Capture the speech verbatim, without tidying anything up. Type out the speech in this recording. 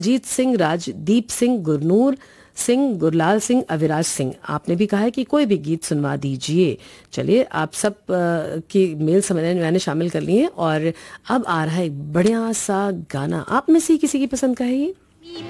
जीत सिंह, राजदीप सिंह, गुरनूर सिंह, गुरलाल सिंह, अविराज सिंह, आपने भी कहा है कि कोई भी गीत सुनवा दीजिए। चलिए, आप सब आ, की मेल समझने मैंने शामिल कर लिए हैं और अब आ रहा है एक बढ़िया सा गाना। आप में से किसी की पसंद का है ये?